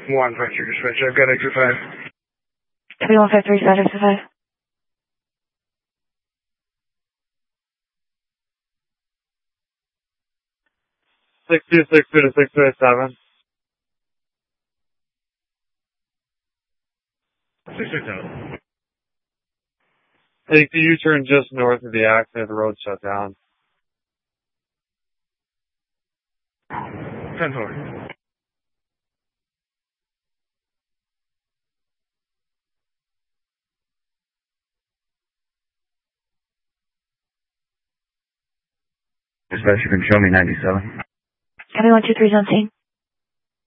153 dispatch. I've got exit 5. Copy 153, dispatch, exit 5. 6262 to 627. 627. Take the U-turn just north of the accident. The road shut down. 10-4. Dispatch, you can show me 97. Copy 123, on scene.